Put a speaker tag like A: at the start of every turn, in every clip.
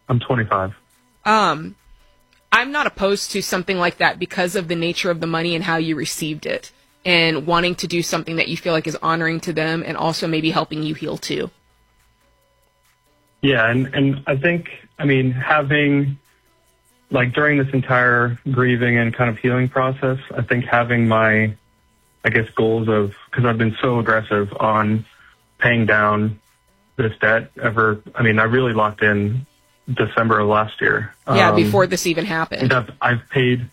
A: I'm 25.
B: I'm not opposed to something like that because of the nature of the money and how you received it, and wanting to do something that you feel like is honoring to them and also maybe helping you heal too.
A: Yeah, and I think, I mean, having, like, during this entire grieving and kind of healing process, I think having my, I guess, goals of, because I've been so aggressive on paying down this debt I really locked in December of last year.
B: Yeah, before this even happened.
A: And I've paid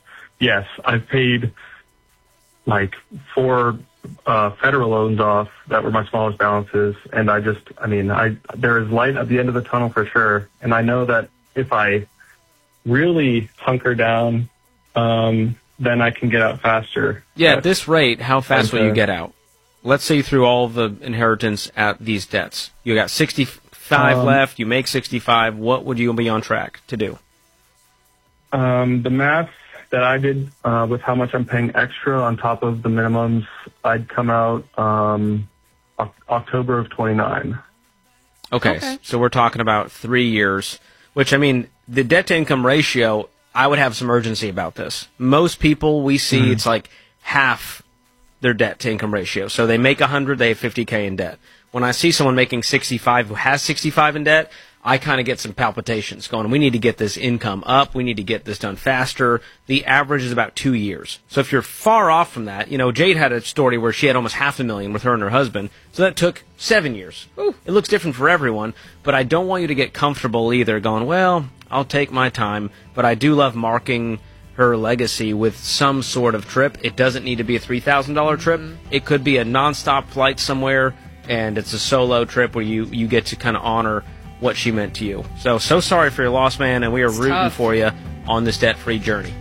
A: like 4 federal loans off that were my smallest balances, and there is light at the end of the tunnel for sure. And I know that if I really hunker down, then I can get out faster.
C: Yeah, at this rate, how fast will you get out? Let's say you threw all the inheritance at these debts. You got 65 left, you make 65. What would you be on track to do?
A: The math that I did with how much I'm paying extra on top of the minimums, I'd come out October of 29.
C: Okay, so we're talking about 3 years, which, I mean, the debt-to-income ratio, I would have some urgency about this. Most people we see, it's like half their debt-to-income ratio. So they make 100, they have 50K in debt. When I see someone making 65 who has 65 in debt, I kind of get some palpitations going. We need to get this income up. We need to get this done faster. The average is about 2 years. So if you're far off from that, you know, Jade had a story where she had almost $500,000 with her and her husband. So that took 7 years. Ooh, it looks different for everyone, but I don't want you to get comfortable either going, well, I'll take my time, but I do love marking her legacy with some sort of trip. It doesn't need to be a $3,000 trip. It could be a nonstop flight somewhere, and it's a solo trip where you get to kind of honor what she meant to you. So sorry for your loss, man, and we are rooting for you on this debt-free journey.